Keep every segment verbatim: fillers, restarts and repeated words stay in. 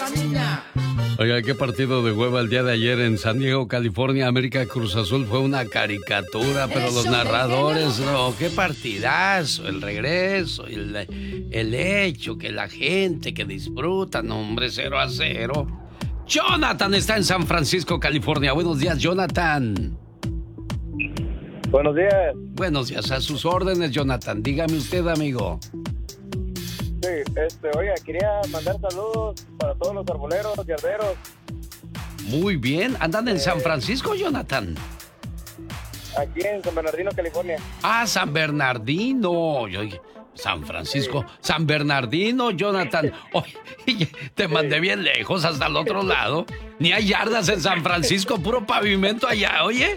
la niña. Oiga, qué partido de hueva el día de ayer en San Diego, California. América Cruz Azul fue una caricatura, pero los narradores, no, qué partidazo, el regreso, el, el hecho, que la gente que disfruta, no, hombre, cero a cero. Jonathan está en San Francisco, California. Buenos días, Jonathan. Buenos días. Buenos días, a sus órdenes, Jonathan. Dígame usted, amigo. Sí, este, oiga, quería mandar saludos para todos los arboleros, yarderos. Muy bien, ¿andan en San Francisco, Jonathan? Aquí en San Bernardino, California. Ah, San Bernardino. Oye, San Francisco, sí. San Bernardino, Jonathan. Oye, te mandé bien lejos, hasta el otro lado. Ni hay yardas en San Francisco, puro pavimento allá, oye.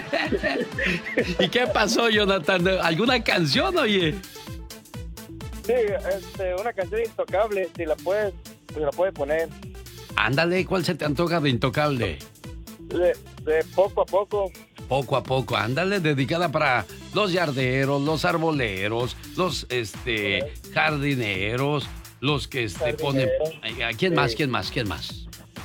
¿Y qué pasó, Jonathan? ¿Alguna canción, oye? Sí, este, una canción Intocable, si la puedes, si la puedes poner. Ándale, ¿cuál se te antoja de Intocable? De, de Poco a Poco. Poco a Poco, ándale, dedicada para los yarderos, los arboleros, los este jardineros, los que este ponen. ¿A quién más? ¿Quién más? ¿Quién más?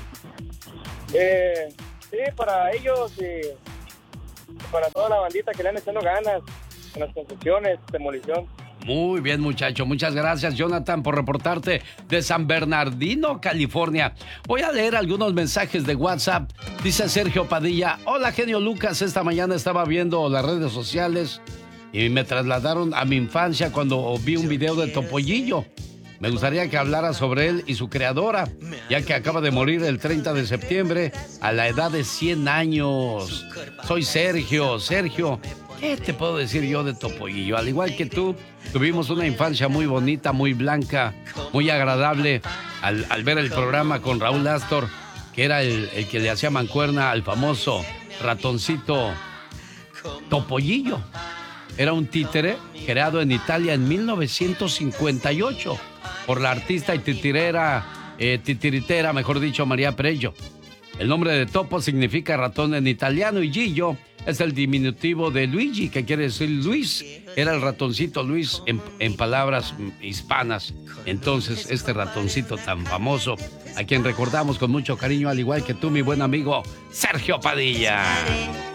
Eh, sí, para ellos y para toda la bandita que le han echando ganas en las construcciones, demolición. Muy bien, muchacho. Muchas gracias, Jonathan, por reportarte de San Bernardino, California. Voy a leer algunos mensajes de WhatsApp. Dice Sergio Padilla: hola, genio Lucas. Esta mañana estaba viendo las redes sociales y me trasladaron a mi infancia cuando vi un video de Topollillo. Me gustaría que hablara sobre él y su creadora, ya que acaba de morir el treinta de septiembre a la edad de cien años. Soy Sergio. Sergio, ¿qué te puedo decir yo de Topollillo? Al igual que tú, tuvimos una infancia muy bonita, muy blanca, muy agradable. Al, al ver el programa con Raúl Astor, que era el, el que le hacía mancuerna al famoso ratoncito Topollillo. Era un títere creado en Italia en mil novecientos cincuenta y ocho por la artista y titirera, eh, titiritera, mejor dicho, María Perello. El nombre de Topo significa ratón en italiano y Gillo es el diminutivo de Luigi, que quiere decir Luis. Era el ratoncito Luis en, en palabras hispanas. Entonces, este ratoncito tan famoso, a quien recordamos con mucho cariño, al igual que tú, mi buen amigo Sergio Padilla.